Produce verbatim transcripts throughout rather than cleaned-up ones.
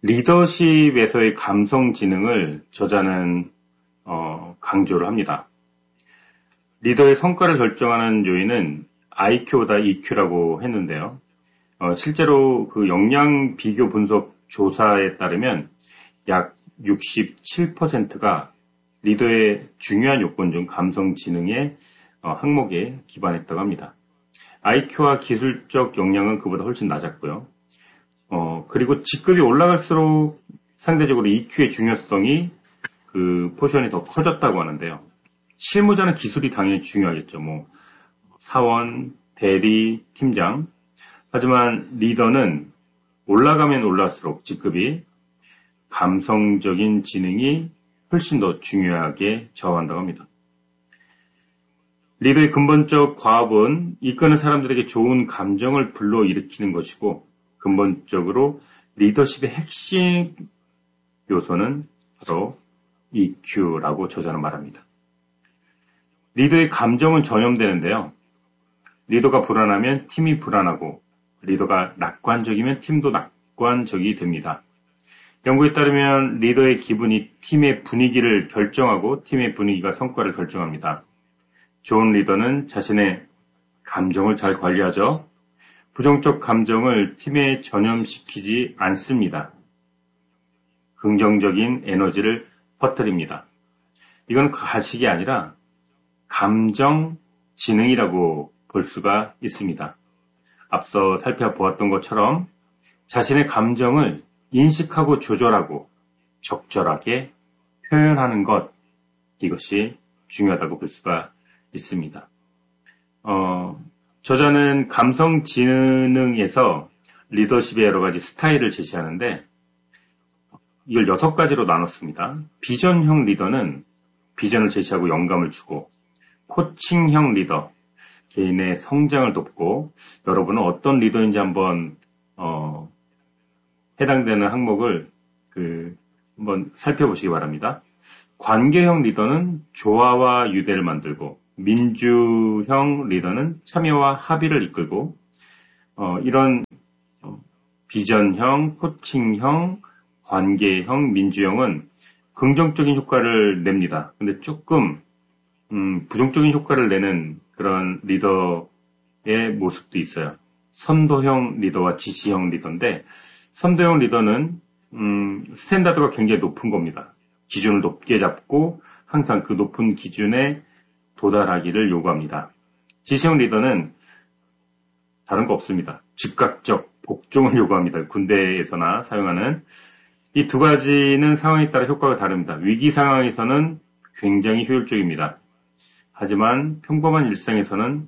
리더십에서의 감성 지능을 저자는 어, 강조를 합니다. 리더의 성과를 결정하는 요인은 아이큐보다 이큐라고 했는데요. 어, 실제로 그 역량 비교 분석 조사에 따르면 약 육십칠 퍼센트가 리더의 중요한 요건 중 감성 지능의 어, 항목에 기반했다고 합니다. 아이큐와 기술적 역량은 그보다 훨씬 낮았고요. 어, 그리고 직급이 올라갈수록 상대적으로 이큐의 중요성이 그 포션이 더 커졌다고 하는데요. 실무자는 기술이 당연히 중요하겠죠. 뭐, 사원, 대리, 팀장. 하지만 리더는 올라가면 올라갈수록 직급이 감성적인 지능이 훨씬 더 중요하게 좌우한다고 합니다. 리더의 근본적 과업은 이끄는 사람들에게 좋은 감정을 불러일으키는 것이고 근본적으로 리더십의 핵심 요소는 바로 이큐라고 저자는 말합니다. 리더의 감정은 전염되는데요. 리더가 불안하면 팀이 불안하고 리더가 낙관적이면 팀도 낙관적이 됩니다. 연구에 따르면 리더의 기분이 팀의 분위기를 결정하고 팀의 분위기가 성과를 결정합니다. 좋은 리더는 자신의 감정을 잘 관리하죠. 부정적 감정을 팀에 전염시키지 않습니다. 긍정적인 에너지를 퍼뜨립니다. 이건 가식이 아니라 감정 지능이라고 볼 수가 있습니다. 앞서 살펴보았던 것처럼 자신의 감정을 인식하고 조절하고 적절하게 표현하는 것, 이것이 중요하다고 볼 수가 있습니다. 어, 저자는 감성 지능에서 리더십의 여러 가지 스타일을 제시하는데 이걸 여섯 가지로 나눴습니다. 비전형 리더는 비전을 제시하고 영감을 주고, 코칭형 리더, 개인의 성장을 돕고, 여러분은 어떤 리더인지 한번 어, 해당되는 항목을 그 한번 살펴보시기 바랍니다. 관계형 리더는 조화와 유대를 만들고, 민주형 리더는 참여와 합의를 이끌고, 어, 이런 어, 비전형, 코칭형, 관계형, 민주형은 긍정적인 효과를 냅니다. 근데 조금 음, 부정적인 효과를 내는 그런 리더의 모습도 있어요. 선도형 리더와 지시형 리더인데, 선도형 리더는 음, 스탠다드가 굉장히 높은 겁니다. 기준을 높게 잡고 항상 그 높은 기준에 도달하기를 요구합니다. 지시형 리더는 다른 거 없습니다. 즉각적 복종을 요구합니다. 군대에서나 사용하는 이 두 가지는 상황에 따라 효과가 다릅니다. 위기 상황에서는 굉장히 효율적입니다. 하지만 평범한 일상에서는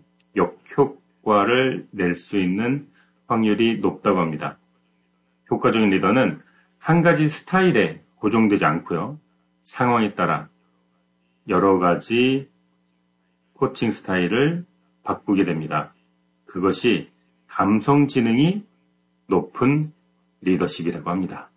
역효과를 낼 수 있는 확률이 높다고 합니다. 효과적인 리더는 한 가지 스타일에 고정되지 않고요. 상황에 따라 여러 가지 코칭 스타일을 바꾸게 됩니다. 그것이 감성 지능이 높은 리더십이라고 합니다.